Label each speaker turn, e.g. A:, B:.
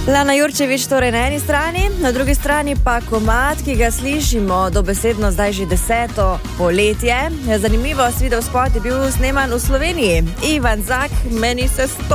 A: Lana Jurčević torej na eni strani, na drugi strani pa komad, ki ga slišimo dobesedno zdaj že 10. poletje. Zanimivo, videospot je bil sneman v Sloveniji. Ivan Zak, meni se